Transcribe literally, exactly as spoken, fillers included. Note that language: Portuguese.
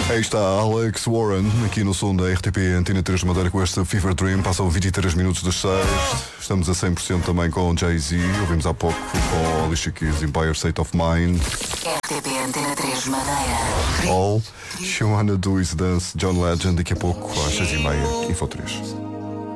Aí está Alex Warren, aqui no som da R T P Antena três Madeira com esta Fever Dream. Passam vinte e três minutos das seis. Estamos a cem por cento também com Jay-Z. Ouvimos há pouco com Alicia Keys, Empire State of Mind. R T P Antena três Madeira. All She Wanna Do Is Dance, John Legend. Daqui a pouco às seis e meia, Info três.